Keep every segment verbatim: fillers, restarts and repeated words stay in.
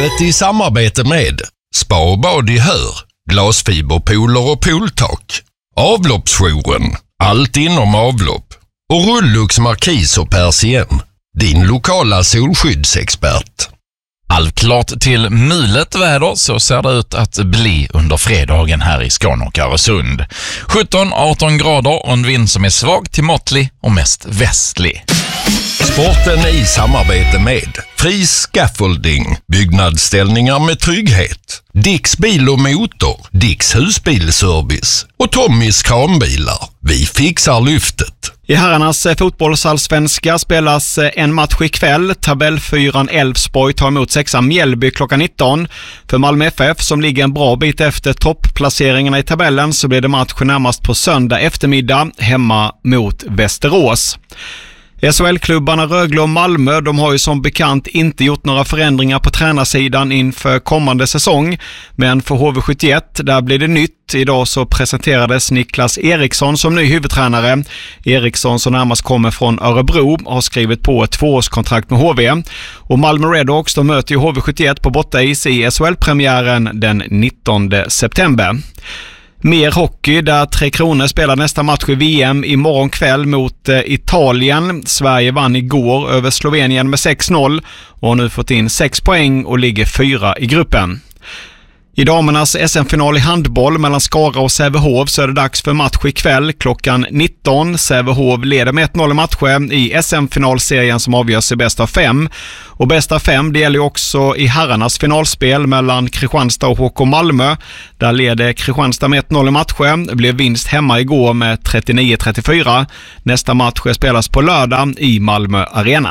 Sporten i samarbete med Spa och bad i Hör, glasfiberpooler och pooltak, Avloppsjouren, allt inom avlopp och Rullux Markis och Persien, din lokala solskyddsexpert. Halvklart till mulet väder så ser det ut att bli under fredagen här i Skåne och Öresund. sjutton arton grader och en vind som är svag till måttlig och mest västlig. Sporten i samarbete med Fri Scaffolding, byggnadsställningar med trygghet, Dicks bil och motor, Dicks husbilservice och Tommys kranbilar. Vi fixar lyftet. I herrarnas fotbollsallsvenska spelas en match ikväll. Tabellfyran Elfsborg tar emot sexan Mjällby klockan nitton. För Malmö F F som ligger en bra bit efter toppplaceringarna i tabellen så blir det match närmast på söndag eftermiddag hemma mot Västerås. S H L-klubbarna Rögle och Malmö, de har ju som bekant inte gjort några förändringar på tränarsidan inför kommande säsong. Men för H V sjuttioett, där blir det nytt. Idag så presenterades Niklas Eriksson som ny huvudtränare. Eriksson som närmast kommer från Örebro har skrivit på ett tvåårskontrakt med H V. Och Malmö Redhawks, de möter ju H V sjuttioett på bortais i S H L-premiären den nittonde september. Mer hockey där Tre Kronor spelar nästa match i V M imorgon kväll mot eh, Italien. Sverige vann igår över Slovenien med sex noll och har nu fått in sex poäng och ligger fyra i gruppen. I damernas S M-final i handboll mellan Skara och Sävehof så är det dags för match ikväll klockan nitton. Sävehof leder med ett noll i matchen i S M-finalserien som avgörs i bästa av fem. Och bästa fem det gäller också i herrarnas finalspel mellan Kristianstad och H K Malmö. Där leder Kristianstad med ett noll i matchen. Det blev vinst hemma igår med trettionio trettiofyra. Nästa match spelas på lördag i Malmö Arena.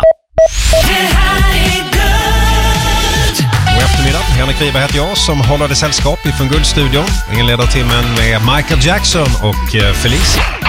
God eftermiddag, Henrik Wiberg heter jag som håller det sällskap ifrån Guldstudion. Inleder timmen med Michael Jackson och Felicia.